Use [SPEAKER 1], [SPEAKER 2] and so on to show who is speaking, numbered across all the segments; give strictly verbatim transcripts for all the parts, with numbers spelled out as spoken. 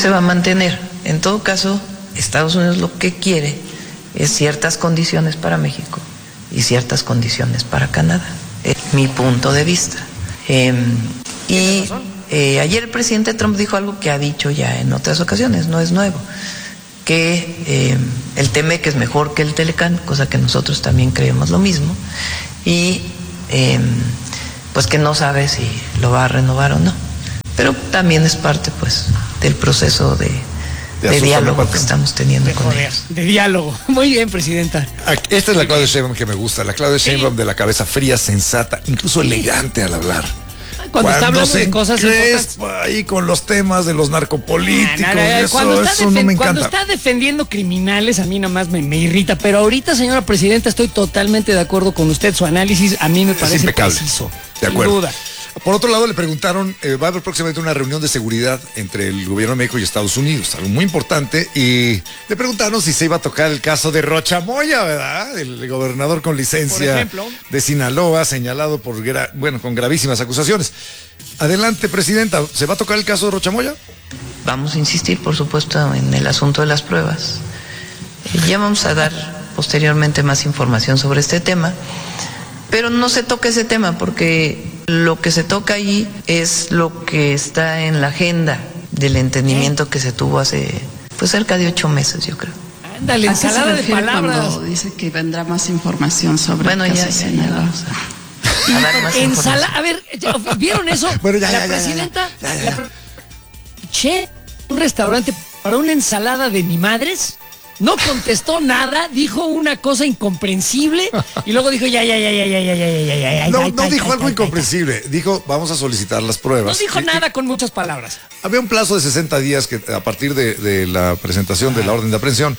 [SPEAKER 1] se va a mantener. En todo caso, Estados Unidos lo que quiere es ciertas condiciones para México y ciertas condiciones para Canadá. Es mi punto de vista. Eh, y eh, ayer el presidente Trump dijo algo que ha dicho ya en otras ocasiones, no es nuevo, que eh, el T-MEC es mejor que el Telecán, cosa que nosotros también creemos lo mismo, y eh, pues que no sabe si lo va a renovar o no. Pero también es parte pues del proceso de, de, de diálogo que estamos teniendo
[SPEAKER 2] de
[SPEAKER 1] con
[SPEAKER 2] joder,
[SPEAKER 1] ellos.
[SPEAKER 2] De diálogo. Muy bien, presidenta.
[SPEAKER 3] Esta es la Claudia Sheinbaum que me gusta, la Claudia Sheinbaum de la cabeza fría, sensata, incluso elegante al hablar.
[SPEAKER 2] Cuando, cuando está hablando de cosas importantes.
[SPEAKER 3] Ahí con los temas de los narcopolíticos,
[SPEAKER 2] nah, nah, nah,
[SPEAKER 3] eso,
[SPEAKER 2] cuando, está
[SPEAKER 3] eso no me encanta.
[SPEAKER 2] Cuando está defendiendo criminales, a mí nada más me, me irrita. Pero ahorita, señora presidenta, estoy totalmente de acuerdo con usted. Su análisis a mí me parece
[SPEAKER 3] es impecable.
[SPEAKER 2] Preciso.
[SPEAKER 3] De acuerdo.
[SPEAKER 2] Sin duda.
[SPEAKER 3] Por otro lado, le preguntaron, eh, va a haber próximamente una reunión de seguridad entre el gobierno de México y Estados Unidos, algo muy importante, y le preguntaron si se iba a tocar el caso de Rocha Moya, ¿verdad? El, el gobernador con licencia de Sinaloa, señalado por, gra bueno, con gravísimas acusaciones. Adelante, presidenta, ¿se va a tocar el caso de Rocha Moya?
[SPEAKER 1] Vamos a insistir, por supuesto, en el asunto de las pruebas. Eh, ya vamos a dar posteriormente más información sobre este tema, pero no se toca ese tema porque lo que se toca ahí es lo que está en la agenda del entendimiento que se tuvo hace pues cerca de ocho meses, yo creo.
[SPEAKER 2] Ándale, ensalada de palabras.
[SPEAKER 4] Dice que vendrá más información sobre
[SPEAKER 1] bueno,
[SPEAKER 4] el
[SPEAKER 1] ya,
[SPEAKER 4] caso
[SPEAKER 1] ya,
[SPEAKER 4] de Sinaloa.
[SPEAKER 1] Ya, a dar más
[SPEAKER 2] Ensala a ver, ¿vieron eso?
[SPEAKER 3] Bueno, ya,
[SPEAKER 2] la
[SPEAKER 3] ya,
[SPEAKER 2] presidenta,
[SPEAKER 3] ya, ya, ya.
[SPEAKER 2] La, che, un restaurante para una ensalada de ni madres. No contestó nada, dijo una cosa incomprensible y luego dijo ya, ya, ya, ya, ya, ya, ya, ya, ya, ya.
[SPEAKER 3] No,
[SPEAKER 2] ya,
[SPEAKER 3] no
[SPEAKER 2] ya,
[SPEAKER 3] dijo
[SPEAKER 2] ya,
[SPEAKER 3] algo
[SPEAKER 2] ya,
[SPEAKER 3] incomprensible, dijo vamos a solicitar las pruebas.
[SPEAKER 2] No dijo
[SPEAKER 3] y,
[SPEAKER 2] nada
[SPEAKER 3] y,
[SPEAKER 2] con muchas palabras.
[SPEAKER 3] Había un plazo de sesenta días que a partir de, de la presentación de la orden de aprehensión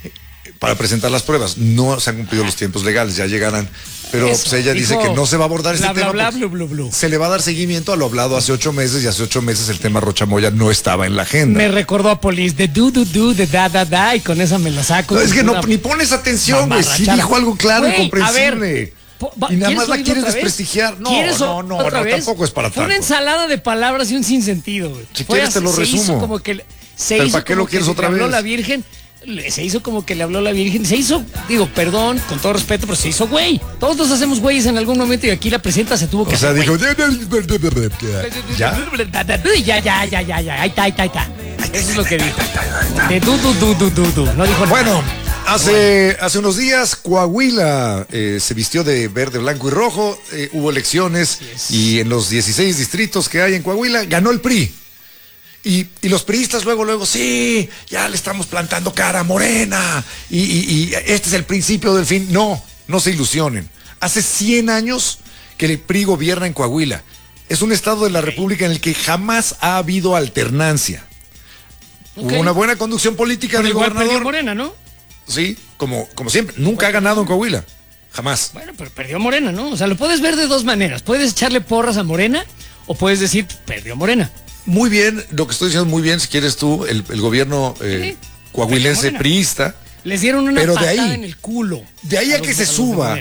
[SPEAKER 3] para presentar las pruebas. No se han cumplido los tiempos legales, ya llegarán. Pero
[SPEAKER 2] Eso,
[SPEAKER 3] pues, ella dice
[SPEAKER 2] dijo,
[SPEAKER 3] que no se va a abordar este
[SPEAKER 2] bla, bla,
[SPEAKER 3] tema.
[SPEAKER 2] bla,
[SPEAKER 3] porque
[SPEAKER 2] bla, bla, bla.
[SPEAKER 3] Se le va a dar seguimiento a lo hablado hace ocho meses y hace ocho meses el tema Rocha Moya no estaba en la agenda.
[SPEAKER 2] Me recordó a Police de do, do, do, de da, da, da, y con esa me la saco.
[SPEAKER 3] No, es que no,
[SPEAKER 2] una...
[SPEAKER 3] ni pones atención, güey. Sí dijo algo claro y comprensible. Y nada más la quieres desprestigiar. No, no, no, no, tampoco es para tanto.
[SPEAKER 2] Fue una ensalada de palabras y un sinsentido, güey.
[SPEAKER 3] Si quieres te lo resumo.
[SPEAKER 2] Se hizo como que se
[SPEAKER 3] ¿Pero
[SPEAKER 2] hizo
[SPEAKER 3] para qué
[SPEAKER 2] como
[SPEAKER 3] lo quieres
[SPEAKER 2] que
[SPEAKER 3] otra
[SPEAKER 2] le habló
[SPEAKER 3] vez?
[SPEAKER 2] la Virgen. Se hizo como que le habló la Virgen. Se hizo, digo, perdón, con todo respeto, pero se hizo güey. Todos nos hacemos güeyes en algún momento y aquí la presidenta se tuvo que
[SPEAKER 3] o sea,
[SPEAKER 2] hacer
[SPEAKER 3] dijo,
[SPEAKER 2] ¿ya? Ya, ya, ya, ya, ya. Ahí está, ahí está, ahí está. Eso es lo que dijo. De du, du, du, du, du, du. No dijo nada.
[SPEAKER 3] Bueno, hace, hace unos días Coahuila eh, se vistió de verde, blanco y rojo. Eh, hubo elecciones y en los dieciséis distritos que hay en Coahuila ganó el P R I. Y, y los priistas luego, luego, sí, ya le estamos plantando cara a Morena. Y, y, y este es el principio del fin. No, no se ilusionen. Hace cien años que el P R I gobierna en Coahuila. Es un estado de la República en el que jamás ha habido alternancia. Okay. Hubo una buena conducción política
[SPEAKER 2] pero
[SPEAKER 3] del
[SPEAKER 2] igual
[SPEAKER 3] gobernador.
[SPEAKER 2] Perdió Morena, ¿no?
[SPEAKER 3] Sí, como, como siempre. Nunca ha ganado en Coahuila. Jamás.
[SPEAKER 2] Bueno, pero perdió Morena, ¿no? O sea, lo puedes ver de dos maneras. Puedes echarle porras a Morena o puedes decir, perdió Morena.
[SPEAKER 3] Muy bien, lo que estoy diciendo muy bien, si quieres tú, el, el gobierno eh, sí, coahuilense priista.
[SPEAKER 2] Les dieron una
[SPEAKER 3] pero
[SPEAKER 2] patada
[SPEAKER 3] de ahí,
[SPEAKER 2] en el culo.
[SPEAKER 3] De ahí a, a que los, se a suba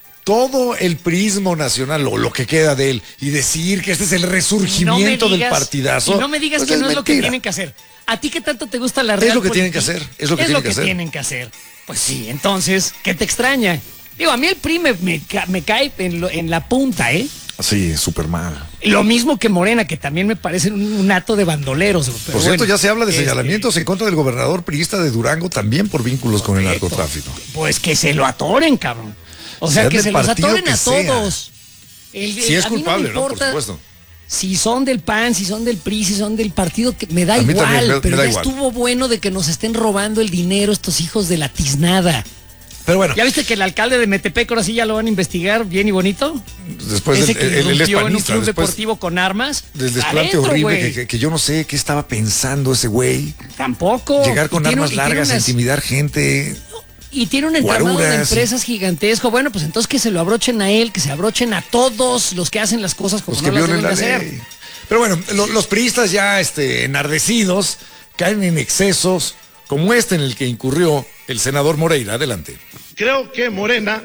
[SPEAKER 3] todo el prismo nacional o lo que queda de él y decir que este es el resurgimiento no digas, del partidazo.
[SPEAKER 2] Y no me digas pues que no es, es lo que tienen que hacer. ¿A ti qué tanto te gusta la realidad?
[SPEAKER 3] Es lo que tienen que hacer. Es lo que,
[SPEAKER 2] es
[SPEAKER 3] tienen,
[SPEAKER 2] lo que,
[SPEAKER 3] que hacer.
[SPEAKER 2] tienen que hacer. Pues sí, entonces, ¿qué te extraña? Digo, a mí el P R I me, me, me cae en, lo, en la punta, ¿eh?
[SPEAKER 3] Sí, súper mal.
[SPEAKER 2] Lo mismo que Morena, que también me parece un, un acto de bandoleros. Pero
[SPEAKER 3] por cierto, bueno, ya se habla de
[SPEAKER 2] este...
[SPEAKER 3] señalamientos en contra del gobernador priista de Durango, también por vínculos Correcto. Con el narcotráfico.
[SPEAKER 2] Pues que se lo atoren, cabrón. O sea, sea que se los atoren a sea. Todos.
[SPEAKER 3] El, si es culpable, no, ¿no? Por supuesto.
[SPEAKER 2] Si son del P A N, si son del P R I, si son del partido, que me da igual, también, me, pero me da ya igual. Estuvo bueno de que nos estén robando el dinero estos hijos de la tiznada.
[SPEAKER 3] Pero bueno.
[SPEAKER 2] ¿Ya viste que el alcalde de Metepec ahora sí ya lo van a investigar bien y bonito?
[SPEAKER 3] Después
[SPEAKER 2] Ese
[SPEAKER 3] del,
[SPEAKER 2] que
[SPEAKER 3] el, el, el
[SPEAKER 2] en un club deportivo con armas.
[SPEAKER 3] Del desplante horrible que, que, que yo no sé qué estaba pensando ese güey.
[SPEAKER 2] Tampoco.
[SPEAKER 3] Llegar con armas un, largas, unas... intimidar gente.
[SPEAKER 2] Y tiene un entramado de empresas gigantesco. Bueno, pues entonces que se lo abrochen a él, que se abrochen a todos los que hacen las cosas como
[SPEAKER 3] los
[SPEAKER 2] no
[SPEAKER 3] que
[SPEAKER 2] las deben
[SPEAKER 3] la
[SPEAKER 2] de
[SPEAKER 3] ley.
[SPEAKER 2] hacer.
[SPEAKER 3] Pero bueno, lo, los priistas ya este, enardecidos caen en excesos como este en el que incurrió el senador Moreira. Adelante.
[SPEAKER 5] Creo que Morena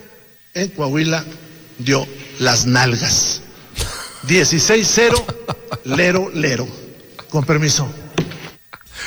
[SPEAKER 5] en Coahuila dio las nalgas. dieciséis cero, lero, lero. Con permiso.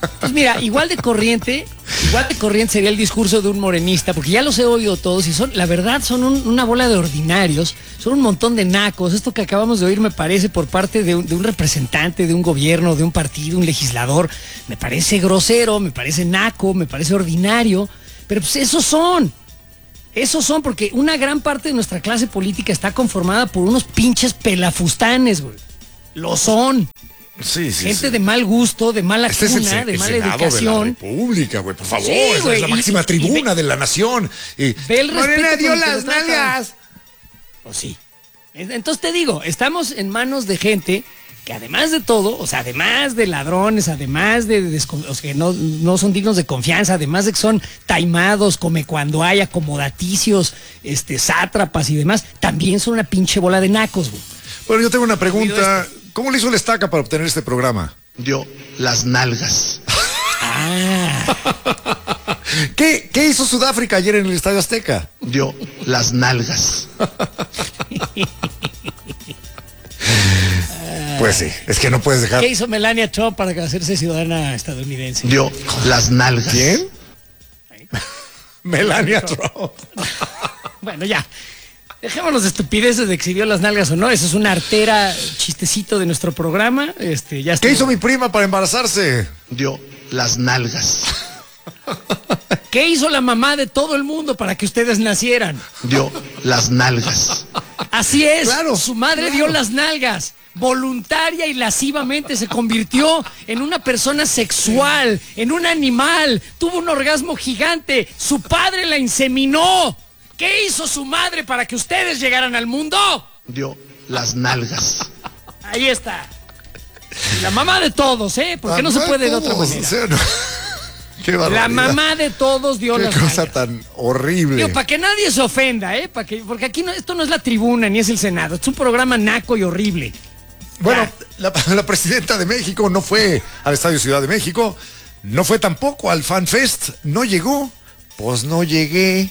[SPEAKER 2] Pues mira, igual de corriente, igual de corriente sería el discurso de un morenista, porque ya los he oído todos y son, la verdad, son un, una bola de ordinarios, son un montón de nacos. Esto que acabamos de oír me parece por parte de un, de un representante, de un gobierno, de un partido, un legislador, me parece grosero, me parece naco, me parece ordinario, pero pues esos son. Esos son, porque una gran parte de nuestra clase política está conformada por unos pinches pelafustanes, güey. Lo son.
[SPEAKER 3] Sí, sí,
[SPEAKER 2] Gente
[SPEAKER 3] sí.
[SPEAKER 2] de mal gusto, de mala
[SPEAKER 3] Este
[SPEAKER 2] cuna,
[SPEAKER 3] es el,
[SPEAKER 2] de
[SPEAKER 3] el
[SPEAKER 2] mala
[SPEAKER 3] Senado
[SPEAKER 2] educación.
[SPEAKER 3] de la República, güey, por favor.
[SPEAKER 2] Sí,
[SPEAKER 3] Esa
[SPEAKER 2] güey,
[SPEAKER 3] es la
[SPEAKER 2] y-
[SPEAKER 3] máxima
[SPEAKER 2] y-
[SPEAKER 3] tribuna
[SPEAKER 2] y ve-
[SPEAKER 3] de la nación. Y,
[SPEAKER 2] Ve el respeto
[SPEAKER 3] Morena
[SPEAKER 2] con
[SPEAKER 3] dio
[SPEAKER 2] el que
[SPEAKER 3] las
[SPEAKER 2] los tratan.
[SPEAKER 3] nalgas.
[SPEAKER 2] Pues sí. Entonces te digo, estamos en manos de gente que además de todo, o sea, además de ladrones, además de, de descon- o sea, que no, no son dignos de confianza, además de que son taimados, come cuando hay, acomodaticios, este, sátrapas y demás, también son una pinche bola de nacos, güey.
[SPEAKER 3] Bueno, yo tengo una pregunta. ¿Cómo le hizo el Estaca para obtener este programa?
[SPEAKER 5] Dio las nalgas.
[SPEAKER 2] Ah,
[SPEAKER 3] ¿Qué, ¿Qué hizo Sudáfrica ayer en el Estadio Azteca?
[SPEAKER 5] Dio las nalgas.
[SPEAKER 3] Pues sí, es que no puedes dejar.
[SPEAKER 2] ¿qué hizo Melania Trump para hacerse ciudadana estadounidense?
[SPEAKER 5] Dio las nalgas.
[SPEAKER 3] ¿Quién? Melania Trump.
[SPEAKER 2] Bueno, ya. Dejémonos de estupideces de que si dio las nalgas o no. Eso es una artera chistecito de nuestro programa. Este, ya está.
[SPEAKER 3] ¿Qué hizo mi prima para embarazarse?
[SPEAKER 5] Dio las nalgas.
[SPEAKER 2] ¿Qué hizo la mamá de todo el mundo para que ustedes nacieran?
[SPEAKER 5] Dio las nalgas.
[SPEAKER 2] Así es.
[SPEAKER 3] Claro,
[SPEAKER 2] su madre
[SPEAKER 3] claro.
[SPEAKER 2] dio las nalgas. Voluntaria y lascivamente se convirtió en una persona sexual, en un animal. Tuvo un orgasmo gigante. Su padre la inseminó. ¿Qué hizo su madre para que ustedes llegaran al mundo?
[SPEAKER 5] Dio las nalgas.
[SPEAKER 2] Ahí está. La mamá de todos, ¿eh? Porque no se
[SPEAKER 3] Mamá
[SPEAKER 2] puede de otra
[SPEAKER 3] todos,
[SPEAKER 2] manera.
[SPEAKER 3] o sea, no. Qué
[SPEAKER 2] La
[SPEAKER 3] barbaridad.
[SPEAKER 2] mamá de todos dio
[SPEAKER 3] Qué
[SPEAKER 2] las
[SPEAKER 3] cosa
[SPEAKER 2] nalgas.
[SPEAKER 3] tan horrible.
[SPEAKER 2] Para que nadie se ofenda, ¿eh? Pa' que, porque aquí no, esto no es la tribuna ni es el Senado. Es un programa naco y horrible.
[SPEAKER 3] Bueno, la, la presidenta de México no fue al Estadio Ciudad de México, no fue tampoco al Fan Fest, no llegó. Pues no llegué.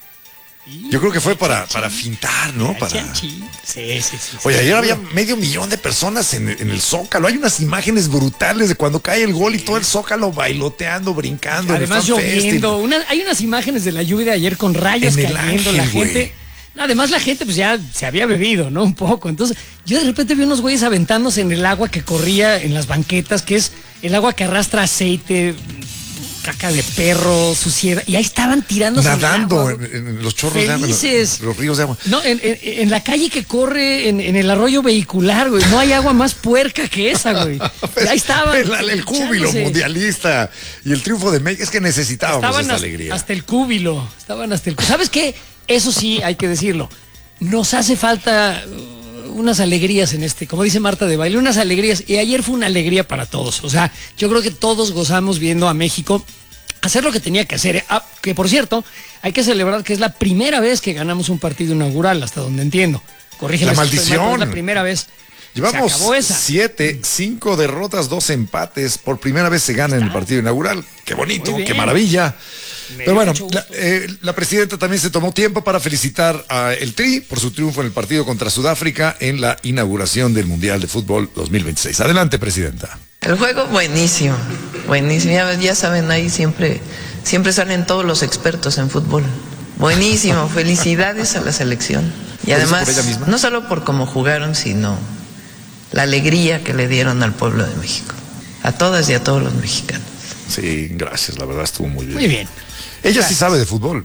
[SPEAKER 3] Yo creo que fue para, para fintar, ¿no? Para...
[SPEAKER 2] Sí, sí, sí. sí
[SPEAKER 3] Oye,
[SPEAKER 2] sí,
[SPEAKER 3] ayer
[SPEAKER 2] seguro.
[SPEAKER 3] había medio millón de personas en, en el Zócalo. Hay unas imágenes brutales de cuando cae el gol y todo el Zócalo bailoteando, brincando. en el
[SPEAKER 2] Además
[SPEAKER 3] Fan Fest.
[SPEAKER 2] lloviendo. Una- hay unas imágenes de la lluvia de ayer con rayas
[SPEAKER 3] En el
[SPEAKER 2] cayendo.
[SPEAKER 3] Ángel,
[SPEAKER 2] la
[SPEAKER 3] güey.
[SPEAKER 2] gente. No, además la gente pues ya se había bebido, ¿no? Un poco. Entonces, yo de repente vi unos güeyes aventándose en el agua que corría en las banquetas, que es el agua que arrastra aceite, caca de perro, suciedad. Y ahí estaban tirándose
[SPEAKER 3] Nadando
[SPEAKER 2] en el agua,
[SPEAKER 3] en, en los chorros de agua, en los-
[SPEAKER 2] felices.
[SPEAKER 3] los ríos de agua.
[SPEAKER 2] No, en, en- en la calle que corre en, en el arroyo vehicular, güey. No hay agua más puerca que esa, güey. Y ahí estaban.
[SPEAKER 3] el, el júbilo
[SPEAKER 2] echándose.
[SPEAKER 3] mundialista y el triunfo de México. Es que necesitábamos
[SPEAKER 2] Estaban
[SPEAKER 3] esta
[SPEAKER 2] hasta,
[SPEAKER 3] alegría.
[SPEAKER 2] hasta el cúbilo. Estaban hasta el cúbilo. ¿Sabes qué? Eso sí, hay que decirlo. Nos hace falta uh, unas alegrías en este, como dice Marta de Baile, unas alegrías. Y ayer fue una alegría para todos. O sea, yo creo que todos gozamos viendo a México hacer lo que tenía que hacer. Ah, que por cierto, hay que celebrar que es la primera vez que ganamos un partido inaugural, hasta donde entiendo. Corrígeme.
[SPEAKER 3] La
[SPEAKER 2] si estoy mal, pero
[SPEAKER 3] maldición.
[SPEAKER 2] Es la primera vez.
[SPEAKER 3] Llevamos
[SPEAKER 2] Se acabó esa.
[SPEAKER 3] siete, cinco derrotas, dos empates. Por primera vez se gana en el partido inaugural. Qué bonito,
[SPEAKER 2] Muy
[SPEAKER 3] qué
[SPEAKER 2] bien.
[SPEAKER 3] maravilla.
[SPEAKER 2] Me
[SPEAKER 3] Pero
[SPEAKER 2] dio
[SPEAKER 3] bueno,
[SPEAKER 2] mucho gusto.
[SPEAKER 3] la, eh, la presidenta también se tomó tiempo para felicitar a el Tri por su triunfo en el partido contra Sudáfrica en la inauguración del Mundial de Fútbol dos mil veintiséis. Adelante, presidenta.
[SPEAKER 1] El juego buenísimo, buenísimo. Ya, ya saben, ahí siempre, siempre salen todos los expertos en fútbol. Buenísimo, felicidades a la selección. Y
[SPEAKER 3] ¿Lo dice
[SPEAKER 1] además,
[SPEAKER 3] por ella misma?
[SPEAKER 1] no solo por cómo jugaron, sino la alegría que le dieron al pueblo de México. A todas y a todos los mexicanos.
[SPEAKER 3] Sí, gracias, la verdad estuvo muy bien.
[SPEAKER 2] Muy bien.
[SPEAKER 3] Ella sí sabe de fútbol.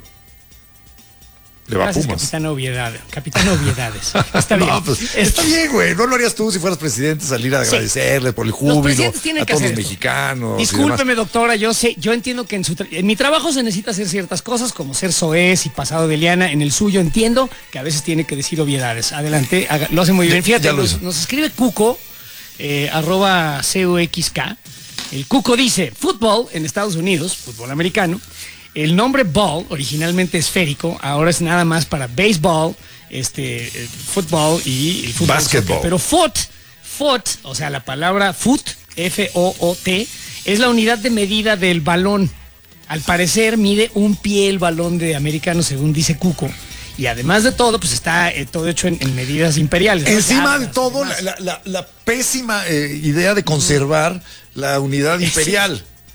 [SPEAKER 3] Le va a
[SPEAKER 2] Gracias,
[SPEAKER 3] Pumas.
[SPEAKER 2] Capitán Obviedad. Capitán Obviedades. Está bien.
[SPEAKER 3] No, pues, está bien, güey. No lo harías tú si fueras presidente, salir a
[SPEAKER 2] Sí.
[SPEAKER 3] agradecerle por el
[SPEAKER 2] Los
[SPEAKER 3] júbilo
[SPEAKER 2] presidentes tienen
[SPEAKER 3] a
[SPEAKER 2] que
[SPEAKER 3] todos
[SPEAKER 2] hacer
[SPEAKER 3] los
[SPEAKER 2] esto.
[SPEAKER 3] mexicanos. y
[SPEAKER 2] Discúlpeme, doctora, yo sé, yo entiendo que en, su tra- en mi trabajo se necesita hacer ciertas cosas, como ser soez y pasado de liana. En el suyo entiendo que a veces tiene que decir obviedades. Adelante, haga- lo hace muy bien.
[SPEAKER 3] Ya-
[SPEAKER 2] Fíjate,
[SPEAKER 3] ya lo
[SPEAKER 2] nos,
[SPEAKER 3] hizo.
[SPEAKER 2] nos escribe Cuco, eh, arroba C U X K. El Cuco dice, fútbol en Estados Unidos, fútbol americano, el nombre ball, originalmente esférico, ahora es nada más para béisbol, este, eh, fútbol y el fútbol.
[SPEAKER 3] Basketball.
[SPEAKER 2] soccer. Pero foot, foot, o sea, la palabra foot, F O O T, es la unidad de medida del balón. Al parecer mide un pie el balón de americano, según dice Cuco. Y además de todo, pues está eh, todo hecho en, en medidas imperiales, ¿no?
[SPEAKER 3] Encima de
[SPEAKER 2] Yardas,
[SPEAKER 3] todo,
[SPEAKER 2] demás.
[SPEAKER 3] la, la- la pésima eh, idea de conservar la unidad imperial.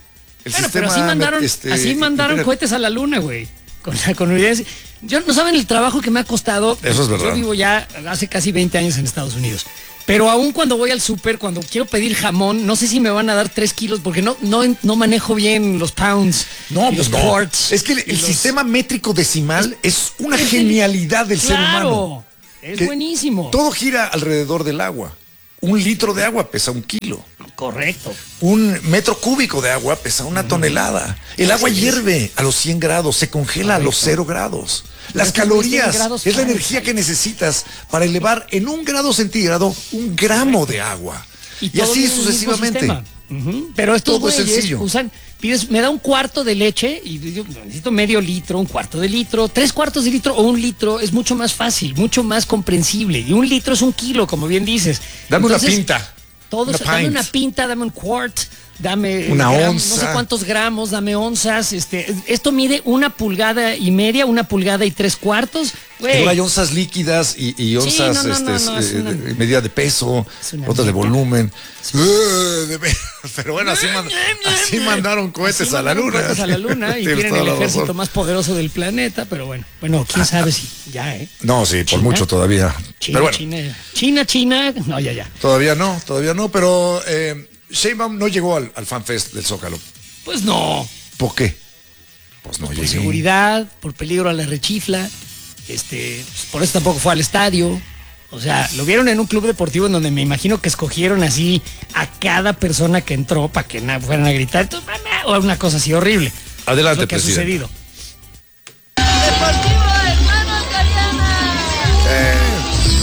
[SPEAKER 3] El
[SPEAKER 2] Bueno,
[SPEAKER 3] sistema,
[SPEAKER 2] pero así mandaron,
[SPEAKER 3] este,
[SPEAKER 2] así mandaron
[SPEAKER 3] internet.
[SPEAKER 2] cohetes a la luna, güey. Con la con evidencia. Yo no saben el trabajo que me ha costado.
[SPEAKER 3] Eso es verdad.
[SPEAKER 2] Yo vivo ya hace casi veinte años en Estados Unidos. Pero aún cuando voy al súper, cuando quiero pedir jamón, no sé si me van a dar tres kilos porque no, no, no manejo bien los pounds.
[SPEAKER 3] No,
[SPEAKER 2] y
[SPEAKER 3] pues
[SPEAKER 2] los
[SPEAKER 3] no.
[SPEAKER 2] quarts.
[SPEAKER 3] Es que el,
[SPEAKER 2] y
[SPEAKER 3] el
[SPEAKER 2] los-
[SPEAKER 3] sistema métrico decimal es una
[SPEAKER 2] es el-
[SPEAKER 3] genialidad del ser
[SPEAKER 2] Claro,
[SPEAKER 3] humano.
[SPEAKER 2] es
[SPEAKER 3] Que
[SPEAKER 2] buenísimo.
[SPEAKER 3] Todo gira alrededor del agua. Un litro de agua pesa un kilo.
[SPEAKER 2] Correcto.
[SPEAKER 3] Un metro cúbico de agua pesa una tonelada. El agua hierve a los cien grados, se congela a los cero grados. Las
[SPEAKER 2] Pero
[SPEAKER 3] calorías
[SPEAKER 2] cien grados
[SPEAKER 3] es la
[SPEAKER 2] caen.
[SPEAKER 3] energía que necesitas para elevar en un grado centígrado un gramo de agua. Y,
[SPEAKER 2] todo
[SPEAKER 3] así
[SPEAKER 2] viene del mismo
[SPEAKER 3] sucesivamente.
[SPEAKER 2] sistema. Ujú. Pero estos
[SPEAKER 3] Todo es
[SPEAKER 2] güeyes
[SPEAKER 3] sencillo.
[SPEAKER 2] usan, pides, me da un cuarto de leche y yo necesito medio litro, un cuarto de litro, tres cuartos de litro o un litro es mucho más fácil, mucho más comprensible. Y un litro es un kilo, como bien dices.
[SPEAKER 3] Dame una
[SPEAKER 2] Entonces,
[SPEAKER 3] pinta.
[SPEAKER 2] Todos,
[SPEAKER 3] una
[SPEAKER 2] dame
[SPEAKER 3] pint.
[SPEAKER 2] una pinta, dame un quart, dame
[SPEAKER 3] Una
[SPEAKER 2] gram-
[SPEAKER 3] onza.
[SPEAKER 2] no sé cuántos gramos, dame onzas. Este, esto mide una pulgada y media, una pulgada y tres cuartos. Güey.
[SPEAKER 3] Luego hay onzas líquidas y, y onzas
[SPEAKER 2] no, no,
[SPEAKER 3] este,
[SPEAKER 2] no, no, es
[SPEAKER 3] eh,
[SPEAKER 2] una-
[SPEAKER 3] de- medida de peso,
[SPEAKER 2] es una
[SPEAKER 3] otras de
[SPEAKER 2] mierda.
[SPEAKER 3] volumen. Uh, de ve- Pero bueno, así, mand- así mandaron cohetes
[SPEAKER 2] Así
[SPEAKER 3] a la
[SPEAKER 2] mandaron
[SPEAKER 3] luna.
[SPEAKER 2] cohetes a la luna y
[SPEAKER 3] Tienes
[SPEAKER 2] tienen
[SPEAKER 3] toda
[SPEAKER 2] el
[SPEAKER 3] la
[SPEAKER 2] ejército
[SPEAKER 3] razón.
[SPEAKER 2] más poderoso del planeta, pero bueno, bueno, quién sabe si ya, ¿eh?
[SPEAKER 3] No, sí, por
[SPEAKER 2] China.
[SPEAKER 3] mucho todavía.
[SPEAKER 2] China,
[SPEAKER 3] Pero bueno,
[SPEAKER 2] China, China, China, no, ya, ya.
[SPEAKER 3] todavía no, todavía no, pero eh, Sheinbaum no llegó al, al FanFest del Zócalo.
[SPEAKER 2] Pues no,
[SPEAKER 3] ¿Por qué? Pues no
[SPEAKER 2] por
[SPEAKER 3] llegué.
[SPEAKER 2] seguridad, por peligro a la rechifla, este, pues, por eso tampoco fue al estadio. O sea, lo vieron en un club deportivo en donde me imagino que escogieron así a cada persona que entró para que na- fueran a gritar, entonces, mamá, o una cosa así horrible.
[SPEAKER 3] Adelante,
[SPEAKER 2] Es lo que ha
[SPEAKER 3] presidente.
[SPEAKER 2] sucedido.
[SPEAKER 6] Deportivo Hermanos Galeana.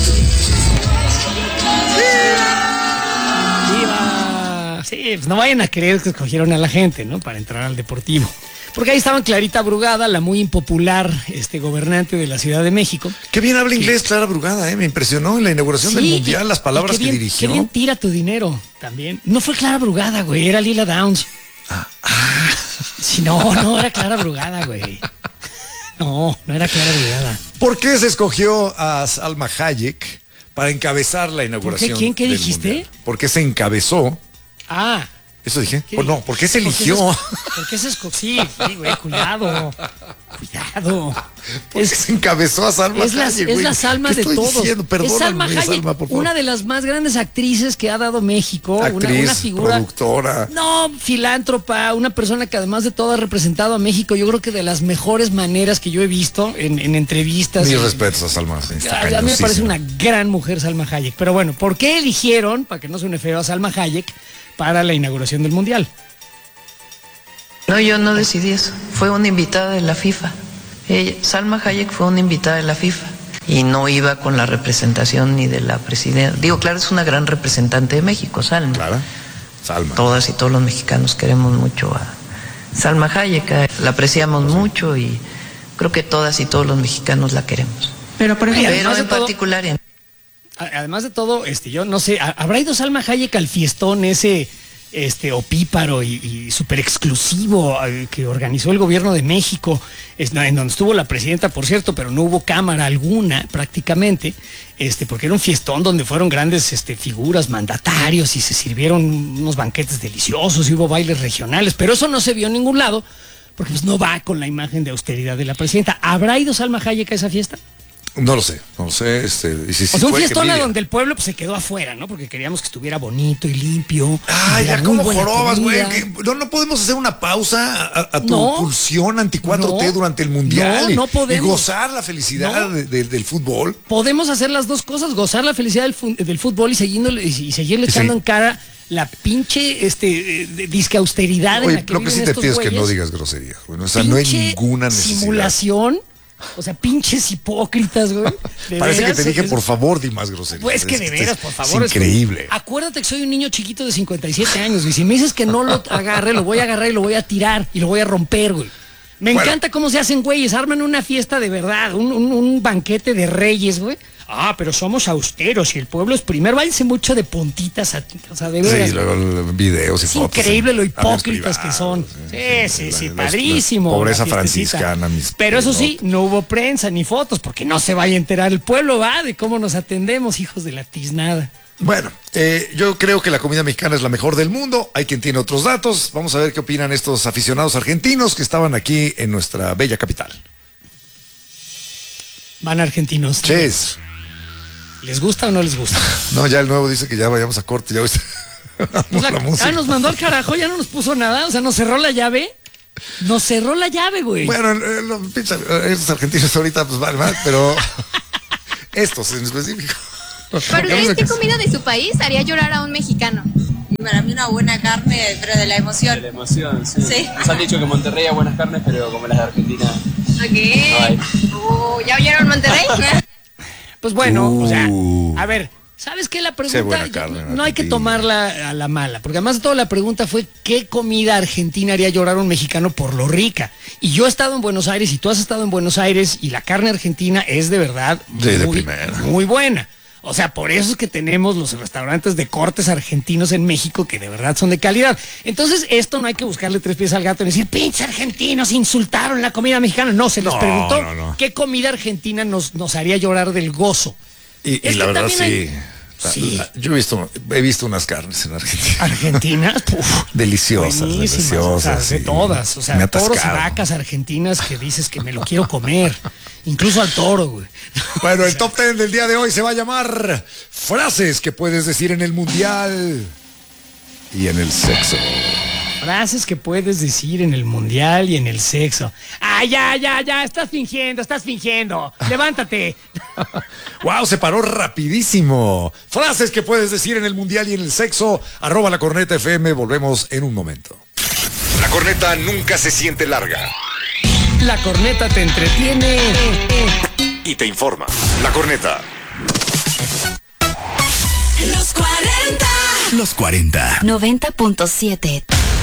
[SPEAKER 2] Viva. Sí, pues no vayan a creer que escogieron a la gente, ¿no? Para entrar al Deportivo. Porque ahí estaban Clarita Brugada, la muy impopular este, gobernante de la Ciudad de México.
[SPEAKER 3] Qué bien habla inglés Clara Brugada, ¿eh? Me impresionó en la inauguración del
[SPEAKER 2] Sí,
[SPEAKER 3] Mundial,
[SPEAKER 2] y-
[SPEAKER 3] las palabras
[SPEAKER 2] y qué
[SPEAKER 3] que
[SPEAKER 2] bien-
[SPEAKER 3] dirigió.
[SPEAKER 2] Qué bien tira tu dinero también. No fue Clara Brugada, güey, era Lila Downs. Sí, no, no era Clara Brugada, güey. No, no era Clara Brugada.
[SPEAKER 3] ¿Por qué se escogió a Salma Hayek para encabezar la inauguración?
[SPEAKER 2] ¿Quién? ¿Qué
[SPEAKER 3] del
[SPEAKER 2] dijiste?
[SPEAKER 3] Mundial? ¿Por qué se encabezó?
[SPEAKER 2] Ah.
[SPEAKER 3] ¿Eso dije?
[SPEAKER 2] ¿qué?
[SPEAKER 3] Pues no, ¿por qué se
[SPEAKER 2] ¿Por
[SPEAKER 3] eligió?
[SPEAKER 2] ¿Por qué se escogió? Sí, sí, güey, cuidado. Cuidado.
[SPEAKER 3] ¿Por qué se encabezó a Salma
[SPEAKER 2] Es la,
[SPEAKER 3] Hayek,
[SPEAKER 2] es
[SPEAKER 3] güey?
[SPEAKER 2] la Salma
[SPEAKER 3] ¿Qué
[SPEAKER 2] de
[SPEAKER 3] estoy
[SPEAKER 2] todos.
[SPEAKER 3] diciendo?
[SPEAKER 2] Es
[SPEAKER 3] Perdóname,
[SPEAKER 2] Salma Hayek,
[SPEAKER 3] Salma, por favor.
[SPEAKER 2] una de las más grandes actrices que ha dado México. una-
[SPEAKER 3] Actriz,
[SPEAKER 2] una, figura.
[SPEAKER 3] productora.
[SPEAKER 2] No, filántropa, una persona que además de todo ha representado a México, yo creo que de las mejores maneras que yo he visto en, en entrevistas.
[SPEAKER 3] Mis
[SPEAKER 2] en-
[SPEAKER 3] respetos a Salma. está
[SPEAKER 2] a, a mí me parece
[SPEAKER 3] cañosísima.
[SPEAKER 2] una gran mujer Salma Hayek. Pero bueno, ¿por qué eligieron, para que no suene feo, a Salma Hayek para la inauguración del Mundial?
[SPEAKER 1] No, yo no decidí eso. Fue una invitada de la FIFA. Ella, Salma Hayek fue una invitada de la FIFA y no iba con la representación ni de la presidenta. Digo, claro, es una gran representante de México, Salma.
[SPEAKER 3] Clara, Salma.
[SPEAKER 1] Todas y todos los mexicanos queremos mucho a Salma Hayek, a- la apreciamos mucho y creo que todas y todos los mexicanos la queremos.
[SPEAKER 4] Pero por ejemplo,
[SPEAKER 1] Pero
[SPEAKER 2] además de
[SPEAKER 1] en
[SPEAKER 2] todo-
[SPEAKER 1] particular en
[SPEAKER 2] A- Además de todo, este, yo no sé, ¿ha- ¿habrá ido Salma Hayek al fiestón ese este opíparo y, y súper exclusivo eh, que organizó el gobierno de México, es- no, en donde estuvo la presidenta, por cierto, pero no hubo cámara alguna prácticamente, este, porque era un fiestón donde fueron grandes este, figuras, mandatarios y se sirvieron unos banquetes deliciosos y hubo bailes regionales, pero eso no se vio en ningún lado porque pues, no va con la imagen de austeridad de la presidenta. ¿Habrá ido Salma Hayek a esa fiesta?
[SPEAKER 3] No lo sé, no lo sé. Este, y si, si
[SPEAKER 2] O sea, un
[SPEAKER 3] fue, que
[SPEAKER 2] fiestón a
[SPEAKER 3] mire.
[SPEAKER 2] donde el pueblo pues, se quedó afuera, ¿no? Porque queríamos que estuviera bonito y limpio.
[SPEAKER 3] Ay,
[SPEAKER 2] y
[SPEAKER 3] ya
[SPEAKER 2] muy
[SPEAKER 3] como
[SPEAKER 2] buena
[SPEAKER 3] jorobas, güey.
[SPEAKER 2] comida.
[SPEAKER 3] que- No, no podemos hacer una pausa a, a tu
[SPEAKER 2] No.
[SPEAKER 3] pulsión anti cuatro T
[SPEAKER 2] No.
[SPEAKER 3] durante el mundial
[SPEAKER 2] No,
[SPEAKER 3] y-
[SPEAKER 2] no
[SPEAKER 3] y,
[SPEAKER 2] podemos.
[SPEAKER 3] gozar la felicidad
[SPEAKER 2] No.
[SPEAKER 3] de- de- del fútbol.
[SPEAKER 2] Podemos hacer las dos cosas, gozar la felicidad del, fu- del fútbol y, seguiéndole- y, y seguirle echando
[SPEAKER 3] Sí.
[SPEAKER 2] en cara la pinche este, eh, de- disque austeridad en
[SPEAKER 3] Oye,
[SPEAKER 2] la que
[SPEAKER 3] lo que
[SPEAKER 2] viven
[SPEAKER 3] sí te
[SPEAKER 2] estos
[SPEAKER 3] pido es que no
[SPEAKER 2] güeyes.
[SPEAKER 3] digas groserías, güey. O sea, no hay
[SPEAKER 2] Pinche
[SPEAKER 3] ninguna necesidad.
[SPEAKER 2] simulación. O sea, pinches hipócritas, güey. De
[SPEAKER 3] Parece
[SPEAKER 2] veras,
[SPEAKER 3] que te dije,
[SPEAKER 2] es-
[SPEAKER 3] por favor, di más groserías.
[SPEAKER 2] Pues que
[SPEAKER 3] Es-
[SPEAKER 2] de
[SPEAKER 3] es-
[SPEAKER 2] veras, por favor.
[SPEAKER 3] Es increíble.
[SPEAKER 2] Acuérdate que soy un niño chiquito de cincuenta y siete años, y si me dices que no lo agarre, lo voy a agarrar y lo voy a tirar y lo voy a romper, güey. Me
[SPEAKER 3] Bueno.
[SPEAKER 2] encanta cómo se hacen güeyes, arman una fiesta de verdad, un, un- un banquete de reyes, güey. Ah, pero somos austeros y el pueblo es primero. Váyanse mucho de puntitas, a, o sea, de veras.
[SPEAKER 3] Sí, luego los videos y
[SPEAKER 2] Es
[SPEAKER 3] fotos.
[SPEAKER 2] increíble
[SPEAKER 3] en
[SPEAKER 2] lo
[SPEAKER 3] aviones
[SPEAKER 2] hipócritas que
[SPEAKER 3] privados,
[SPEAKER 2] son. Sí, sí, sí,
[SPEAKER 3] Los-
[SPEAKER 2] padrísimo.
[SPEAKER 3] la Pobreza
[SPEAKER 2] la fiestecita.
[SPEAKER 3] franciscana, mis
[SPEAKER 2] Pero eso sí,
[SPEAKER 3] pelotas.
[SPEAKER 2] no hubo prensa ni fotos, porque no se vaya a enterar el pueblo, va, de cómo nos atendemos, hijos de la tiznada.
[SPEAKER 3] Bueno, eh, yo creo que la comida mexicana es la mejor del mundo. Hay quien tiene otros datos. Vamos a ver qué opinan estos aficionados argentinos que estaban aquí en nuestra bella capital.
[SPEAKER 2] Van argentinos.
[SPEAKER 3] Ches.
[SPEAKER 2] ¿Les gusta o no les gusta?
[SPEAKER 3] No, ya el nuevo dice que ya vayamos a corte. Ya ves.
[SPEAKER 2] Pues la, ah, nos mandó al carajo, ya no nos puso nada. O sea, nos cerró la llave. Nos cerró la llave, güey.
[SPEAKER 3] Bueno, eh, los pinches, eh, estos argentinos ahorita pues vale más, pero estos en específico.
[SPEAKER 7] ¿Para ustedes qué comida de su país haría llorar a un mexicano?
[SPEAKER 8] Y para mí una buena carne, pero de la emoción.
[SPEAKER 9] De la emoción, sí.
[SPEAKER 8] Sí.
[SPEAKER 9] Nos han dicho que Monterrey hay buenas carnes, pero como las de Argentina
[SPEAKER 7] Ok.
[SPEAKER 9] no hay.
[SPEAKER 7] Uh, ¿Ya oyeron Monterrey?
[SPEAKER 2] Pues bueno,
[SPEAKER 3] Uh.
[SPEAKER 2] o sea, a ver, ¿sabes qué? La pregunta
[SPEAKER 3] buena carne en
[SPEAKER 2] no hay que
[SPEAKER 3] Argentina.
[SPEAKER 2] tomarla a la mala, porque además de todo la pregunta fue ¿qué comida argentina haría llorar a un mexicano por lo rica? Y yo he estado en Buenos Aires y tú has estado en Buenos Aires y la carne argentina es de verdad
[SPEAKER 3] Sí, de
[SPEAKER 2] muy,
[SPEAKER 3] primera.
[SPEAKER 2] muy buena. O sea, por eso es que tenemos los restaurantes de cortes argentinos en México que de verdad son de calidad. Entonces, esto no hay que buscarle tres pies al gato y decir, pinches argentinos, insultaron la comida mexicana. No, se les
[SPEAKER 3] No,
[SPEAKER 2] preguntó
[SPEAKER 3] no, no.
[SPEAKER 2] qué comida argentina nos, nos haría llorar del gozo.
[SPEAKER 3] Y, y
[SPEAKER 2] Es
[SPEAKER 3] la
[SPEAKER 2] que
[SPEAKER 3] verdad
[SPEAKER 2] también
[SPEAKER 3] sí.
[SPEAKER 2] hay-
[SPEAKER 3] La-
[SPEAKER 2] Sí.
[SPEAKER 3] la- yo he visto, he visto unas carnes en Argentina.
[SPEAKER 2] Argentinas, uf,
[SPEAKER 3] Deliciosas,
[SPEAKER 2] buenísimas,
[SPEAKER 3] deliciosas.
[SPEAKER 2] o sea, de
[SPEAKER 3] sí.
[SPEAKER 2] todas, o
[SPEAKER 3] Me
[SPEAKER 2] sea,
[SPEAKER 3] ha
[SPEAKER 2] toros y
[SPEAKER 3] atascado.
[SPEAKER 2] vacas argentinas que dices que me lo quiero comer, incluso al toro, güey.
[SPEAKER 3] Bueno, el top ten del día de hoy se va a llamar frases que puedes decir en el mundial y en el sexo.
[SPEAKER 2] Frases que puedes decir en el mundial y en el sexo. Ah, ya, ya, ya, estás fingiendo, estás fingiendo. Levántate.
[SPEAKER 3] Wow, se paró rapidísimo. Frases que puedes decir en el mundial y en el sexo. Arroba la corneta F M. Volvemos en un momento.
[SPEAKER 10] La corneta nunca se siente larga
[SPEAKER 2] La corneta te entretiene.
[SPEAKER 10] y te informa. La corneta.
[SPEAKER 11] Los cuarenta.
[SPEAKER 10] Los cuarenta.
[SPEAKER 11] noventa punto siete.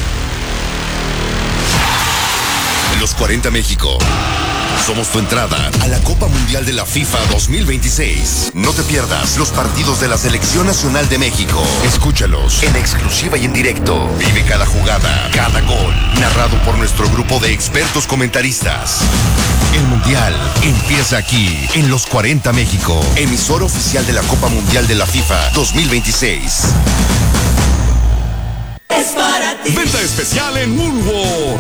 [SPEAKER 10] Los cuarenta México. Somos tu entrada a la Copa Mundial de la FIFA dos mil veintiséis. No te pierdas los partidos de la Selección Nacional de México. Escúchalos en exclusiva y en directo. Vive cada jugada, cada gol, narrado por nuestro grupo de expertos comentaristas. El Mundial empieza aquí, en Los cuarenta México, emisora oficial de la Copa Mundial de la FIFA dos mil veintiséis.
[SPEAKER 11] Es para ti.
[SPEAKER 10] Venta especial en Woolworth.